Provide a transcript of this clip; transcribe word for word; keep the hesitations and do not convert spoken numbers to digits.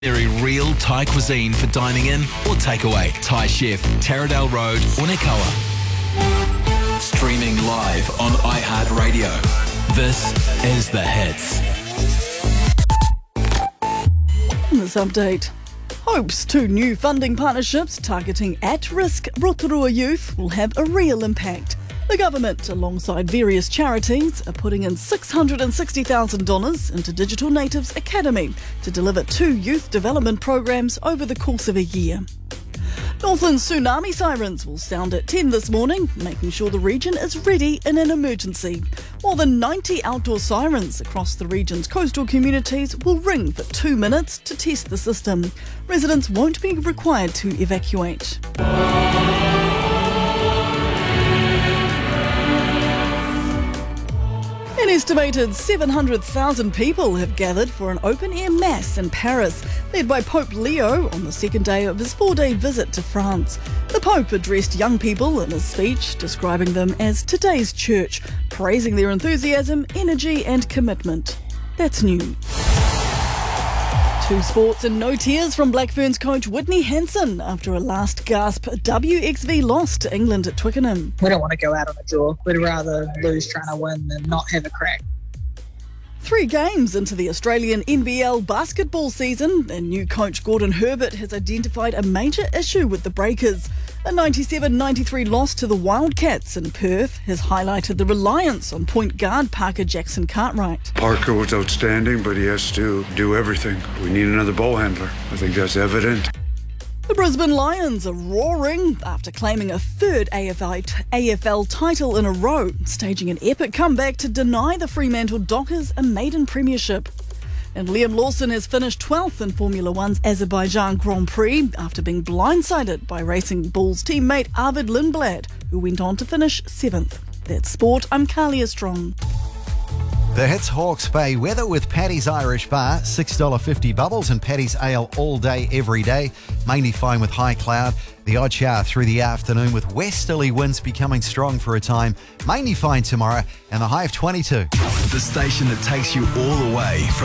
Very real Thai cuisine for dining in or takeaway. Thai chef, Taradale Road, Unikoa. Streaming live on iHeartRadio. This is The Hits. In this update, hopes two new funding partnerships targeting at-risk Rotorua youth will have a real impact. The government, alongside various charities, are putting in six hundred sixty thousand dollars into Digital Natives Academy to deliver two youth development programs over the course of a year. Northland tsunami sirens will sound at ten this morning, making sure the region is ready in an emergency. More than ninety outdoor sirens across the region's coastal communities will ring for two minutes to test the system. Residents won't be required to evacuate. An estimated seven hundred thousand people have gathered for an open-air mass in Paris, led by Pope Leo on the second day of his four-day visit to France. The Pope addressed young people in his speech, describing them as today's church, praising their enthusiasm, energy and commitment. That's new. Two sports and no tears from Black Ferns coach Whitney Hansen after a last gasp W X V loss to England at Twickenham. We don't want to go out on a draw. We'd rather lose trying to win than not have a crack. Three games into the Australian N B L basketball season, and new coach Gordon Herbert has identified a major issue with the Breakers. A ninety-seven ninety-three loss to the Wildcats in Perth has highlighted the reliance on point guard Parker Jackson Cartwright. Parker was outstanding, but he has to do everything. We need another ball handler. I think that's evident. The Brisbane Lions are roaring after claiming a third A F L title in a row, staging an epic comeback to deny the Fremantle Dockers a maiden premiership. And Liam Lawson has finished twelfth in Formula One's Azerbaijan Grand Prix after being blindsided by Racing Bull's teammate Arvid Lindblad, who went on to finish seventh. That's sport. I'm Carlia Strong. The Hits Hawke's Bay weather with Paddy's Irish Bar, six dollars fifty bubbles and Paddy's Ale all day, every day. Mainly fine with high cloud. The odd shower through the afternoon with westerly winds becoming strong for a time. Mainly fine tomorrow and a high of twenty-two. The station that takes you all the way from